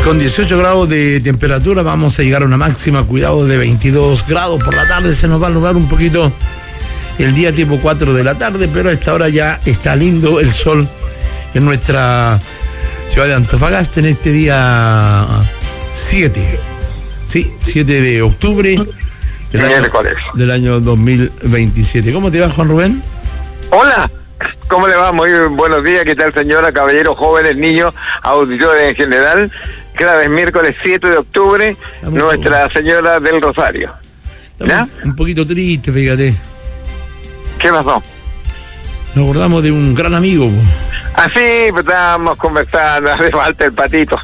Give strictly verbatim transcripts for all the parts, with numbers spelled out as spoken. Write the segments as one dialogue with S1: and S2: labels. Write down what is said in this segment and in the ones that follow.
S1: Con dieciocho grados de temperatura vamos a llegar a una máxima, cuidado, de veintidós grados. Por la tarde se nos va a nublar un poquito el día tipo cuatro de la tarde, pero a esta hora ya está lindo el sol en nuestra ciudad de Antofagasta en este día siete, sí, siete de octubre del año, del año dos mil veintisiete. ¿Cómo te va, Juan Rubén?
S2: Hola, ¿cómo le va? Muy buenos días, ¿qué tal, señora, caballeros, jóvenes, niños, auditores en general? Cada vez miércoles siete de octubre, estamos Nuestra poco. Señora del Rosario.
S1: ¿Ya? Un poquito triste, fíjate.
S2: ¿Qué pasó?
S1: Nos acordamos de un gran amigo.
S2: Ah, sí, pues estábamos conversando, hace falta el patito.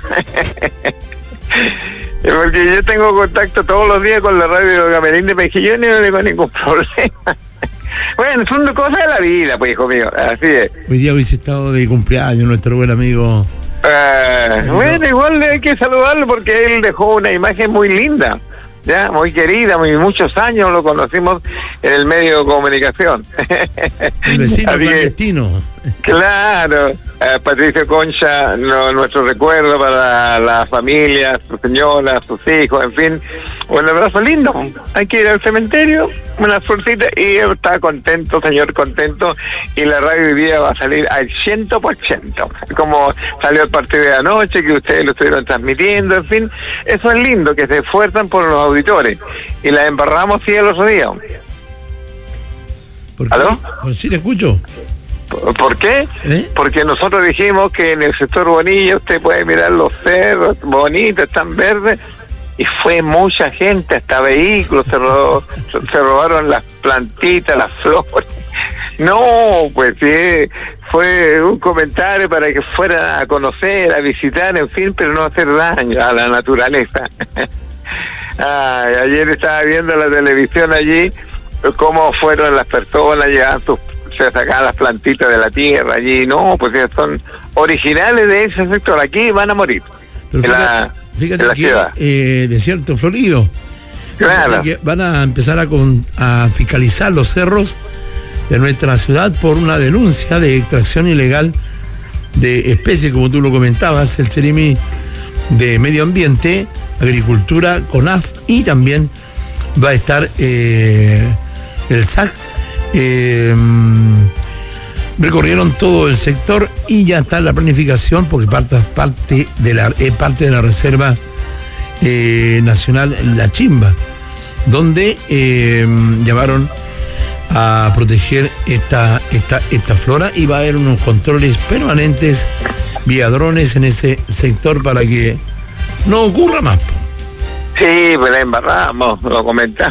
S2: Porque yo tengo contacto todos los días con la radio de Camerín de Mejillones y no tengo ningún problema. Bueno, son cosas de la vida, pues, hijo mío, así es.
S1: Hoy día hubiese estado de cumpleaños nuestro buen amigo.
S2: Eh, bueno, igual hay que saludarlo porque él dejó una imagen muy linda, ya, muy querida, muy muchos años lo conocimos en el medio de comunicación.
S1: El vecino clandestino.
S2: Claro, eh, Patricio Concha, no, nuestro recuerdo para la familia, su señora, sus hijos, en fin, un abrazo lindo. Hay que ir al cementerio, una florcita, y está contento, señor, contento, y la radio hoy día va a salir al ciento por ciento, como salió el partido de anoche, que ustedes lo estuvieron transmitiendo, en fin, eso es lindo, que se esfuerzan por los auditores, y la embarramos sí el otro día. ¿Aló?
S1: Pues sí, te escucho.
S2: ¿Por qué? ¿Eh? Porque nosotros dijimos que en el sector Bonilla usted puede mirar los cerros bonitos, están verdes, y fue mucha gente, hasta vehículos, se, robó, se robaron las plantitas, las flores. No, pues sí, fue un comentario para que fueran a conocer, a visitar, en fin, pero no hacer daño a la naturaleza. Ay, ayer estaba viendo la televisión allí, cómo fueron las personas, llevaban sus, se sacaban las plantitas de la tierra allí. No, pues son originales de ese sector, aquí van a morir.
S1: Pero en la, fíjate en la que ciudad. Eh, desierto florido.
S2: Claro.
S1: Que van a empezar a, con, a fiscalizar los cerros de nuestra ciudad por una denuncia de extracción ilegal de especies, como tú lo comentabas, el Ceremi de Medio Ambiente, Agricultura, CONAF, y también va a estar eh, el S A C. Eh, recorrieron todo el sector y ya está la planificación, porque parte, parte, de, la, eh, parte de la Reserva eh, Nacional La Chimba, donde eh, llamaron a proteger esta, esta, esta flora, y va a haber unos controles permanentes vía drones en ese sector para que no ocurra más.
S2: Sí, pues la embarramos, lo comentamos.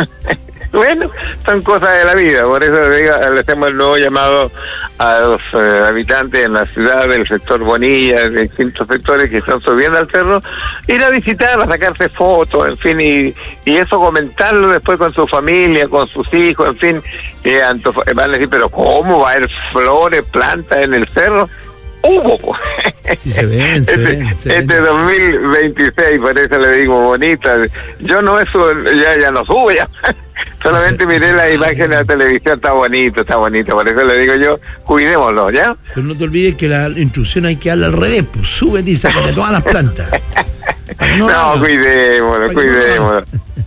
S2: Bueno, son cosas de la vida, por eso le, digo, le hacemos el nuevo llamado a los eh, habitantes en la ciudad del sector Bonilla, de distintos sectores que están subiendo al cerro, ir a visitar, a sacarse fotos, en fin, y, y eso comentarlo después con su familia, con sus hijos, en fin, eh, Antof- van a decir, pero ¿cómo va a haber flores, plantas en el cerro? Hubo,
S1: sí, se ven, se
S2: este,
S1: ven, se
S2: este
S1: ven.
S2: dos mil veintiséis, por eso le digo bonita. Yo no, eso ya, ya no subo, ya. Solamente miré la imagen de la televisión, está bonito, está bonito, por eso le digo yo, cuidémoslo, ¿ya?
S1: Pero no te olvides que la instrucción hay que darle al revés, pues súbete y sácate todas las plantas.
S2: No, no cuidémoslo, cuidémoslo.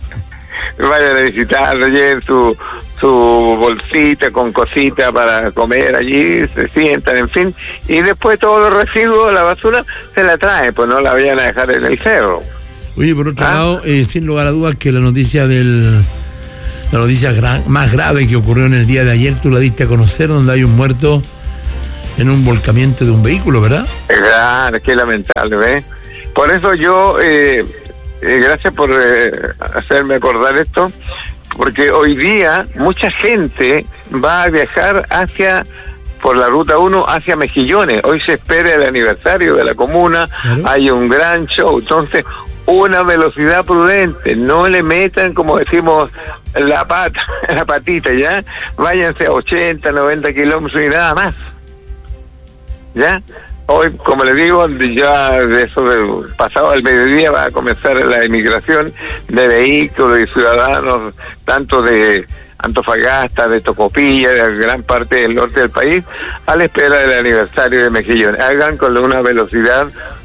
S2: No vayan a visitarlo, lleven su, su bolsita con cositas para comer allí, se sientan, en fin, y después todos los residuos, la basura, se la traen, pues no la vayan a dejar en el cerro.
S1: Oye, por otro
S2: ¿Ah?
S1: lado, eh, sin lugar a dudas que la noticia del... La noticia gra- más grave que ocurrió en el día de ayer, tú la diste a conocer, donde hay un muerto en un volcamiento de un vehículo, ¿verdad?
S2: Claro, qué lamentable, ¿ves? Por eso yo, eh, eh, gracias por eh, hacerme acordar esto, porque hoy día mucha gente va a viajar hacia, por la ruta uno, hacia Mejillones. Hoy se espera el aniversario de la comuna, claro. Hay un gran show, entonces una velocidad prudente, no le metan, como decimos, la pata, la patita, ¿ya? Váyanse a ochenta, noventa kilómetros y nada más, ¿ya? Hoy, como le digo, ya de eso del pasado al mediodía va a comenzar la inmigración de vehículos y ciudadanos, tanto de Antofagasta, de Tocopilla, de gran parte del norte del país, a la espera del aniversario de Mejillones. Hagan con una velocidad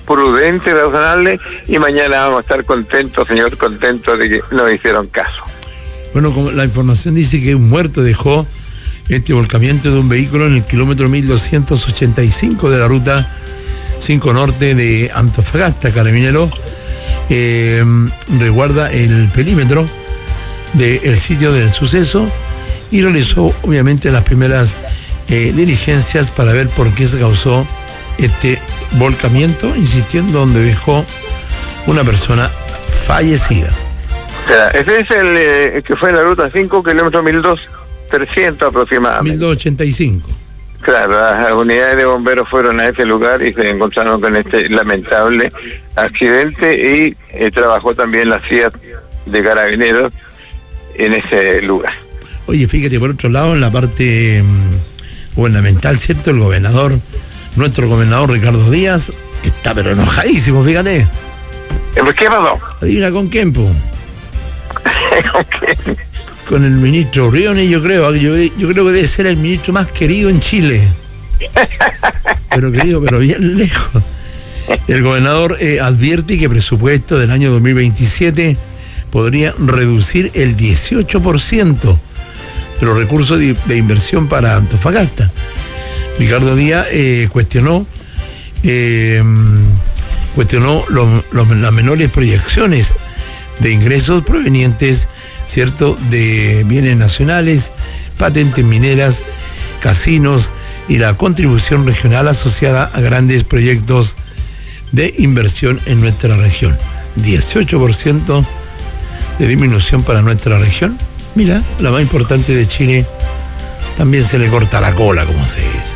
S2: prudente, razonable, y mañana vamos a estar contentos, señor, contentos de que nos hicieron caso.
S1: Bueno, como la información dice que un muerto dejó este volcamiento de un vehículo en el kilómetro mil doscientos ochenta y cinco de la ruta cinco Norte de Antofagasta. Carabineros eh, resguarda el perímetro del sitio del suceso y realizó obviamente las primeras eh, diligencias para ver por qué se causó este volcamiento, insistiendo donde dejó una persona fallecida.
S2: O sea, ese es el eh, que fue en la ruta cinco, kilómetro mil dos trescientos aproximadamente.
S1: mil doscientos ochenta y cinco.
S2: Claro, las unidades de bomberos fueron a ese lugar y se encontraron con este lamentable accidente, y eh, trabajó también la C I A de Carabineros en ese lugar.
S1: Oye, fíjate, por otro lado, en la parte mmm, gubernamental, ¿cierto? El gobernador, nuestro gobernador Ricardo Díaz, está pero enojadísimo, fíjate.
S2: ¿Qué pasó?
S1: Adivina con quién, po.
S2: ¿Con quién?
S1: Con el ministro Briones, yo creo, yo, yo creo que debe ser el ministro más querido en Chile. Pero querido, pero bien lejos. El gobernador eh, advierte que el presupuesto del año dos mil veintisiete podría reducir el dieciocho por ciento de los recursos de, de inversión para Antofagasta. Ricardo Díaz eh, cuestionó eh, cuestionó lo, lo, las menores proyecciones de ingresos provenientes, cierto, de bienes nacionales, patentes mineras, casinos y la contribución regional asociada a grandes proyectos de inversión en nuestra región. dieciocho por ciento de disminución para nuestra región. Mira, la más importante de Chile también se le corta la cola, como se dice.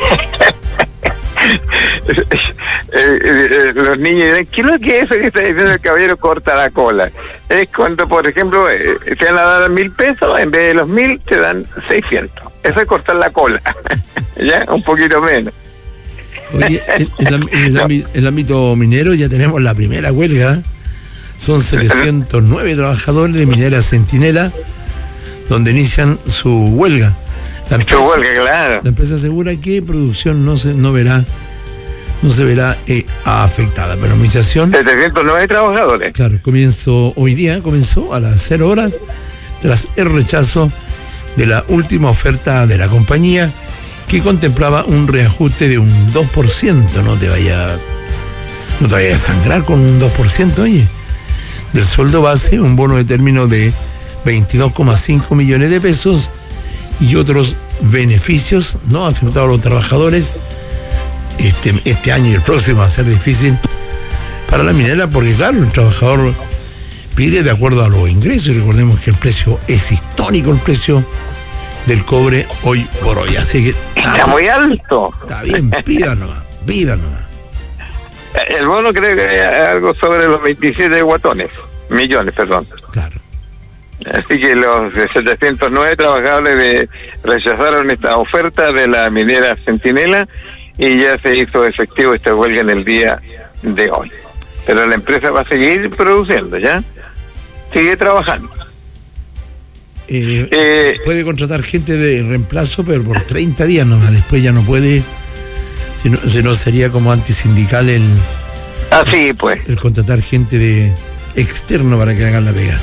S2: eh, eh, los niños dirán, ¿qué es lo que es eso que está diciendo el caballero corta la cola? Es cuando, por ejemplo, eh, te van a dar mil pesos, en vez de los mil te dan seiscientos. Eso es cortar la cola. Ya, un poquito menos.
S1: Oye, en, en, la, en, el ámbito, en el ámbito minero ya tenemos la primera huelga. Son setecientos nueve trabajadores de Minera Centinela donde inician su huelga. La empresa,
S2: su huelga, claro.
S1: La empresa asegura que producción no se no verá no se verá eh, afectada. Pero movilización.
S2: setecientos nueve trabajadores.
S1: Claro, comienzo hoy día, comenzó a las cero horas tras el rechazo de la última oferta de la compañía, que contemplaba un reajuste de un dos por ciento. No te vaya no te vaya a sangrar con un dos por ciento, oye, del sueldo base, un bono de término de veintidós coma cinco millones de pesos y otros beneficios no aceptados a los trabajadores. Este, este año y el próximo va a ser difícil para la minera, porque claro, el trabajador pide de acuerdo a los ingresos, y recordemos que el precio es histórico, el precio del cobre hoy por hoy, así que
S2: está, está muy alto.
S1: Está bien, pida nomás, pida nomás.
S2: El bono creo que es algo sobre los veintisiete guatones, millones, perdón.
S1: Claro.
S2: Así que los setecientos nueve trabajadores de, rechazaron esta oferta de la minera Centinela, y ya se hizo efectivo esta huelga en el día de hoy. Pero la empresa va a seguir produciendo, ¿ya? Sigue trabajando.
S1: Eh, eh, puede contratar gente de reemplazo, pero por treinta días nomás, después ya no puede, si no, si no sería como antisindical el,
S2: así ah, pues.
S1: el contratar gente de externo para que hagan la pega,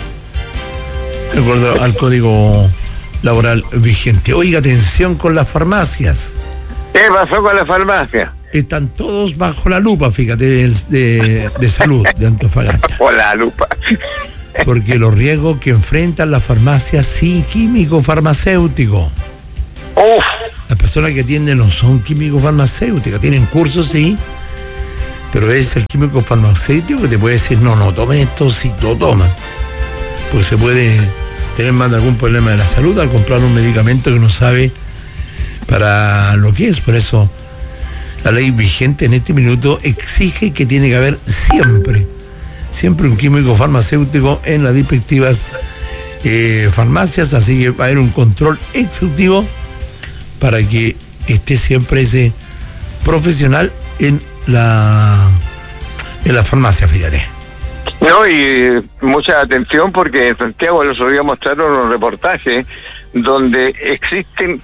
S1: de acuerdo al código laboral vigente. Oiga, atención con las farmacias.
S2: ¿Qué pasó con la farmacia?
S1: Están todos bajo la lupa, fíjate, de, de, de salud de Antofagasta.
S2: Bajo la lupa.
S1: Porque los riesgos que enfrentan las farmacias sin químico farmacéutico.
S2: Uf.
S1: Las personas que atienden no son químicos farmacéuticos, tienen cursos, sí, pero es el químico farmacéutico que te puede decir, no, no, tome esto si lo tomas. Porque se puede tener más de algún problema de la salud al comprar un medicamento que no sabe para lo que es. Por eso la ley vigente en este minuto exige que tiene que haber siempre, siempre un químico farmacéutico en las respectivas eh, farmacias, así que va a haber un control exhaustivo para que esté siempre ese profesional en la en la farmacia, fíjate.
S2: No, y mucha atención, porque en Santiago los otro día mostraron un reportaje donde existen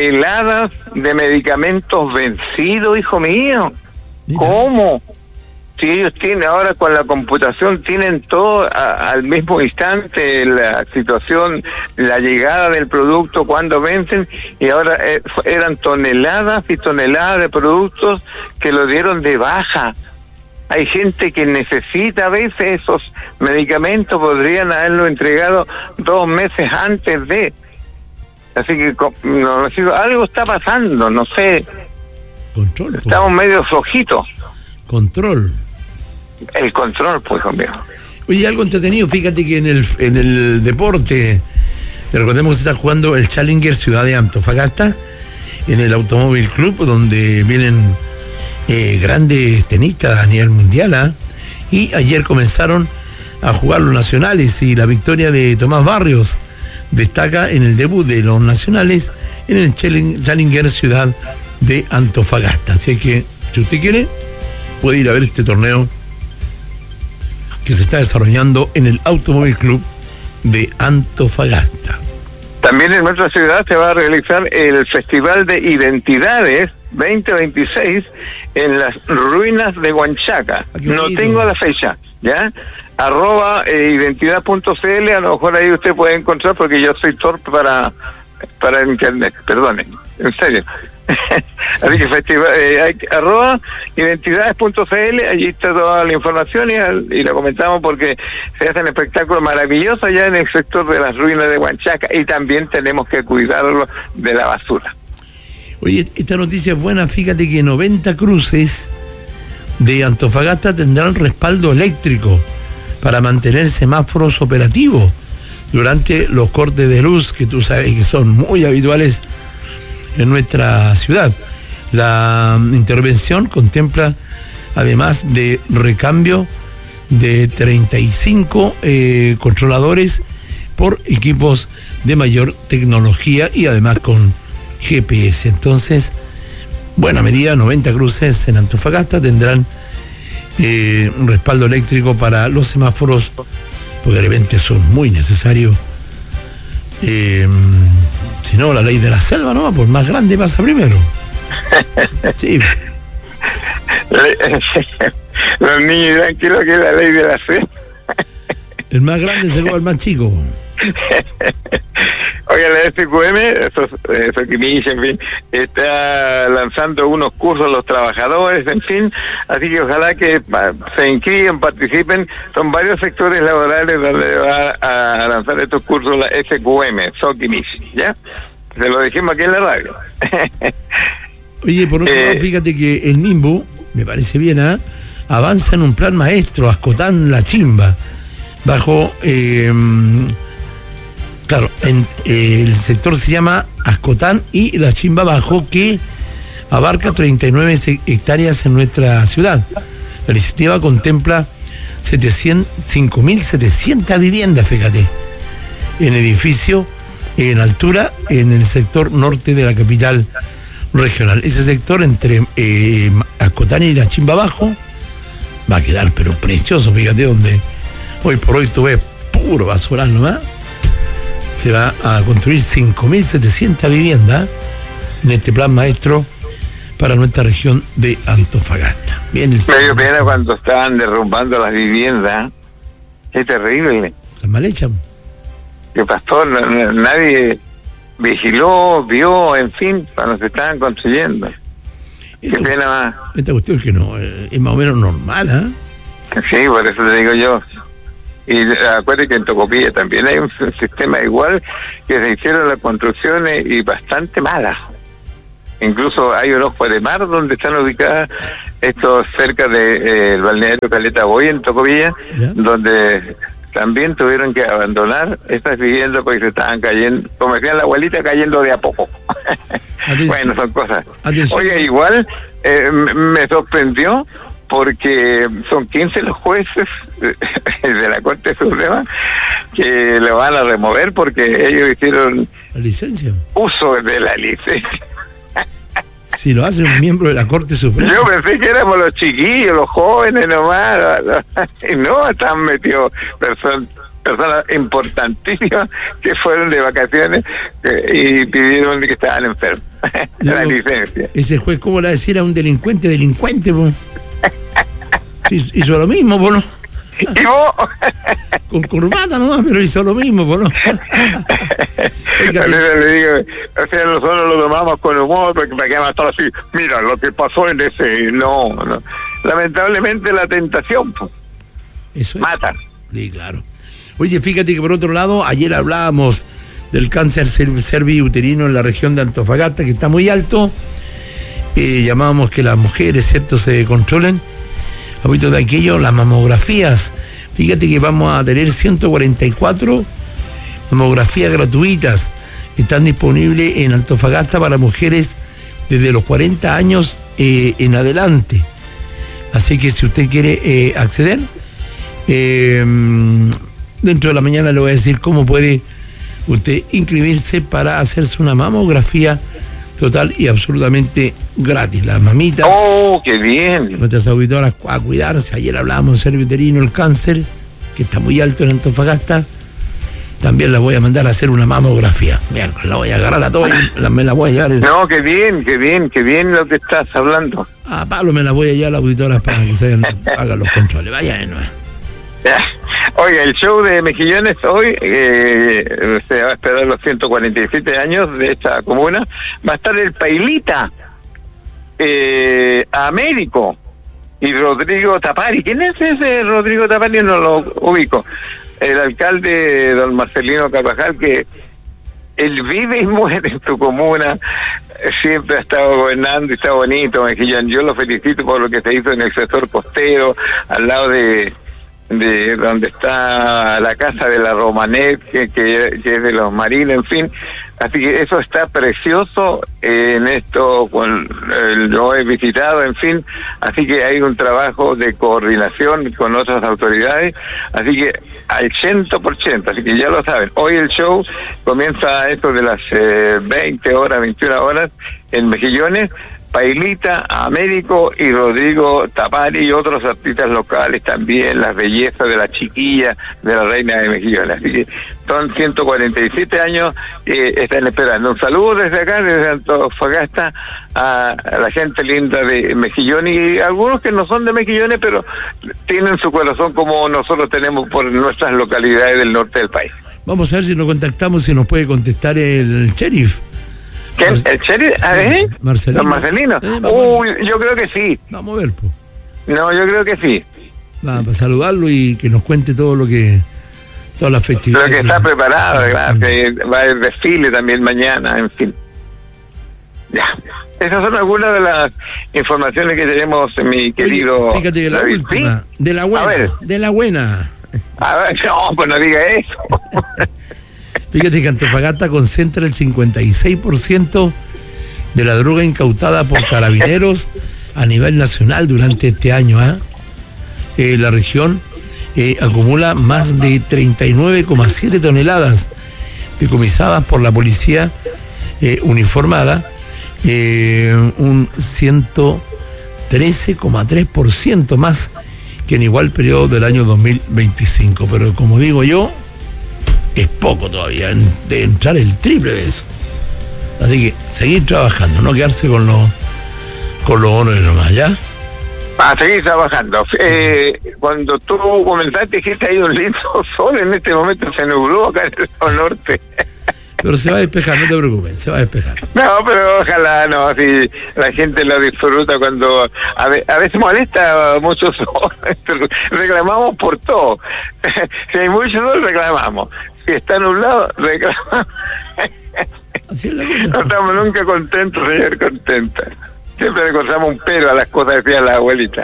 S2: toneladas de medicamentos vencidos, hijo mío. Mira. ¿Cómo? Si ellos tienen ahora con la computación, tienen todo a, al mismo instante, la situación, la llegada del producto, cuando vencen, y ahora eh, eran toneladas y toneladas de productos que lo dieron de baja. Hay gente que necesita a veces esos medicamentos, podrían haberlo entregado dos meses antes de. Así que no, algo está pasando, no sé.
S1: Control.
S2: Estamos pues. medio flojitos.
S1: Control.
S2: El control, pues, conmigo.
S1: Oye, algo entretenido, fíjate que en el en el deporte, recordemos que se está jugando el Challenger Ciudad de Antofagasta, en el Automóvil Club, donde vienen eh, grandes tenistas a nivel mundial, ¿eh? Y ayer comenzaron a jugar los nacionales, y la victoria de Tomás Barrios destaca en el debut de los nacionales en el Challenger Ciudad de Antofagasta. Así que, si usted quiere, puede ir a ver este torneo que se está desarrollando en el Automóvil Club de Antofagasta.
S2: También en nuestra ciudad se va a realizar el Festival de Identidades veinte veintiséis en las ruinas de Huanchaca. No tengo la fecha, ¿ya? Arroba eh, identidad punto c l, a lo mejor ahí usted puede encontrar, porque yo soy torpe para para internet, perdone, en serio. Así que festival, eh, hay, arroba identidades punto c l, allí está toda la información, y, y lo comentamos porque se hacen espectáculos maravillosos allá en el sector de las ruinas de Huanchaca, y también tenemos que cuidarlo de la basura.
S1: Oye, esta noticia es buena, fíjate que noventa cruces de Antofagasta tendrán respaldo eléctrico para mantener semáforos operativos durante los cortes de luz, que tú sabes que son muy habituales en nuestra ciudad. La intervención contempla, además de recambio de treinta y cinco eh, controladores por equipos de mayor tecnología y además con G P S. Entonces, buena medida, noventa cruces en Antofagasta tendrán eh, un respaldo eléctrico para los semáforos, porque de repente son muy necesarios. Eh, si no, la ley de la selva, ¿no? Por más grande pasa primero. Sí.
S2: Los niños dirán que lo que es la ley de la selva.
S1: El más grande se come al más chico.
S2: Oiga, la S Q M, eso, eso que me dice, en fin, está lanzando unos cursos a los trabajadores, en fin, así que ojalá que se inscriban, participen. Son varios sectores laborales donde va a lanzar estos cursos la S Q M, Sokimichi, ¿ya? Se lo dijimos aquí en la radio.
S1: Oye, por otro lado, eh, fíjate que el Nimbo, me parece bien, ¿eh? avanza en un plan maestro, Ascotán La Chimba, bajo... Eh, Claro, en, eh, el sector se llama Ascotán y La Chimba Bajo, que abarca treinta y nueve hectáreas en nuestra ciudad. La iniciativa contempla cinco mil setecientas viviendas, fíjate, en edificio, en altura, en el sector norte de la capital regional. Ese sector entre eh, Ascotán y La Chimba Bajo va a quedar pero precioso, fíjate, donde hoy por hoy tú ves puro basural nomás. Se va a construir cinco mil setecientas viviendas en este plan maestro para nuestra región de Antofagasta. Bien, el
S2: me dio pena cuando estaban derrumbando las viviendas. Qué terrible.
S1: Están mal hechas.
S2: ¿Qué pasó? Nadie vigiló, vio, en fin, cuando se estaban construyendo. Esta, Qué pena más.
S1: Esta cuestión es que no, es más o menos normal, ¿ah? ¿eh?
S2: Sí, por eso te digo yo. Y acuérdate que en Tocopilla también hay un sistema igual, que se hicieron las construcciones y bastante malas. Incluso hay un ojo de mar donde están ubicadas, estos cerca del de, eh, balneario Caleta Boy en Tocopilla, ¿ya? Donde también tuvieron que abandonar estas viviendas porque se estaban cayendo, como decía la abuelita, cayendo de a poco. Bueno, son cosas. Atención. Oiga, igual eh, me sorprendió, porque son quince los jueces de la Corte Suprema que lo van a remover porque ellos hicieron
S1: la licencia,
S2: uso de la licencia.
S1: Si lo hace un miembro de la Corte Suprema.
S2: Yo pensé que éramos los chiquillos, los jóvenes nomás, y no, están metidos personas personas importantísimas que fueron de vacaciones y pidieron que estaban enfermos. La licencia.
S1: Ese juez, ¿cómo le va a decir a un delincuente, delincuente, pues? Hizo lo mismo, ¿por no?
S2: ¿Y vos?
S1: Con corbata nomás, pero hizo lo mismo, ¿por no?
S2: Le digo, o sea, nosotros lo tomamos con humor, porque para que va a estar así, mira lo que pasó en ese... No, no. Lamentablemente la tentación, pues,
S1: eso es.
S2: Mata.
S1: Sí, claro. Oye, fíjate que por otro lado, ayer hablábamos del cáncer cerviuterino en la región de Antofagasta, que está muy alto. Eh, llamábamos que las mujeres, ¿cierto?, se controlen. A poquito de aquello, las mamografías. Fíjate que vamos a tener ciento cuarenta y cuatro mamografías gratuitas que están disponibles en Antofagasta para mujeres desde los cuarenta años eh, en adelante. Así que si usted quiere eh, acceder, eh, dentro de la mañana le voy a decir cómo puede usted inscribirse para hacerse una mamografía total y absolutamente gratis. Las mamitas.
S2: ¡Oh, qué bien!
S1: Nuestras auditoras a cuidarse. Ayer hablábamos del cerviuterino, el cáncer, que está muy alto en Antofagasta. También las voy a mandar a hacer una mamografía. Mira, la voy a agarrar a todas y la, me la voy a llevar. El...
S2: No, qué bien, qué bien, qué bien lo que estás hablando.
S1: Ah, Pablo, me la voy a llevar a las auditoras para que se hagan, hagan los controles. Vaya de nuevo.
S2: Oiga, el show de Mejillones hoy eh, se va a esperar los ciento cuarenta y siete años de esta comuna. Va a estar el Pailita, eh, Américo y Rodrigo Tapari. ¿Quién es ese Rodrigo Tapari? No lo ubico. El alcalde don Marcelino Carvajal, que él vive y muere en tu comuna, siempre ha estado gobernando y está bonito, Mejillón. Yo lo felicito por lo que se hizo en el sector costero, al lado de de donde está la casa de la Romanet, que, que, que es de los marinos, en fin. Así que eso está precioso en esto, con, eh, lo he visitado, en fin. Así que hay un trabajo de coordinación con otras autoridades, así que al ciento por ciento, así que ya lo saben. Hoy el show comienza a esto de las eh, veinte horas, veintiuna horas en Mejillones. Pailita, Américo y Rodrigo Tapari y otros artistas locales también, las bellezas de la chiquilla de la reina de Mejillones. Así que son ciento cuarenta y siete años que están esperando. Un saludo desde acá, desde Antofagasta, a la gente linda de Mejillones y algunos que no son de Mejillones, pero tienen su corazón como nosotros tenemos por nuestras localidades del norte del país.
S1: Vamos a ver si nos contactamos y nos puede contestar el sheriff.
S2: ¿Quién? ¿El sheriff? ¿Ah, eh?
S1: Marcelino.
S2: ¿Los Marcelinos?
S1: Eh,
S2: Uy, yo creo que sí.
S1: Vamos a ver, pues.
S2: No, yo creo que sí.
S1: Va, para saludarlo y que nos cuente todo lo que... todas las festividades.
S2: Lo que está preparado, claro, que va a haber desfile también mañana, en fin. Ya. Esas son algunas de las informaciones que tenemos, mi querido...
S1: Oye, fíjate de la
S2: David,
S1: última,
S2: ¿sí?
S1: de la buena,
S2: A ver.
S1: de la buena.
S2: A ver, no, pues no diga eso.
S1: Fíjate que Antofagasta concentra el cincuenta y seis por ciento de la droga incautada por carabineros a nivel nacional durante este año. ¿eh? Eh, la región eh, acumula más de treinta y nueve coma siete toneladas decomisadas por la policía eh, uniformada, eh, un ciento trece coma tres por ciento más que en igual periodo del año dos mil veinticinco. Pero como digo yo, es poco todavía, de entrar el triple de eso. Así que seguir trabajando, no quedarse con los con los honores nomás, ¿ya?
S2: A seguir trabajando. Eh, cuando tú comentaste, dijiste hay un lindo sol, en este momento se nubló acá en el norte.
S1: Pero se va a despejar, no te preocupes, se va a despejar.
S2: No, pero ojalá, no, si la gente lo disfruta cuando... A, ve, a veces molesta mucho sol, reclamamos por todo. Si hay mucho sol, reclamamos. Si está nublado, reclamamos.
S1: Así es la cosa.
S2: No estamos nunca contentos, señor, contentos. Siempre le encontramos un pero a las cosas que decía la abuelita.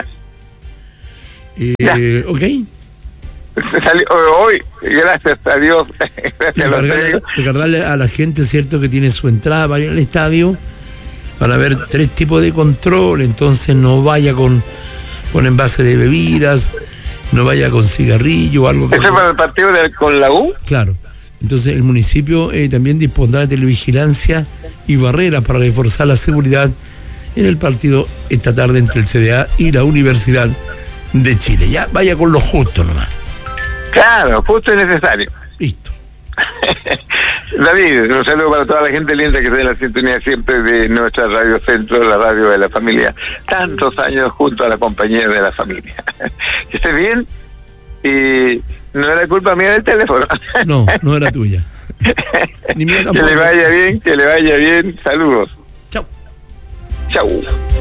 S1: Eh, ok.
S2: Salió hoy, gracias a Dios. Gracias a
S1: recordarle, recordarle a la gente, cierto, que tiene su entrada para ir al estadio. Van a haber tres tipos de control, entonces no vaya con, con envase de bebidas, no vaya con cigarrillo o algo.
S2: ¿Ese es para el partido de, con la U?
S1: Claro. Entonces el municipio eh, también dispondrá de televigilancia y barreras para reforzar la seguridad en el partido esta tarde entre el C D A y la Universidad de Chile. Ya vaya con lo justo nomás.
S2: Claro, justo y necesario.
S1: Listo.
S2: David, un saludo para toda la gente linda que está en la sintonía siempre de nuestra Radio Centro, la radio de la familia. Tantos años junto a la compañía de la familia. Que estés bien y no era culpa mía del teléfono.
S1: No, no era tuya. Ni mía tampoco.
S2: Que le vaya bien, que le vaya bien. Saludos.
S1: Chao.
S2: Chau.